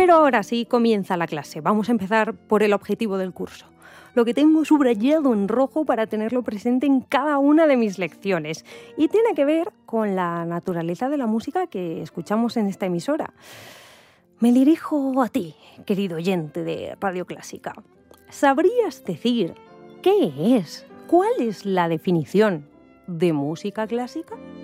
Pero ahora sí comienza la clase. Vamos a empezar por el objetivo del curso. Lo que tengo subrayado en rojo para tenerlo presente en cada una de mis lecciones. Y tiene que ver con la naturaleza de la música que escuchamos en esta emisora. Me dirijo a ti, querido oyente de Radio Clásica. ¿Sabrías decir qué es, cuál es la definición de música clásica?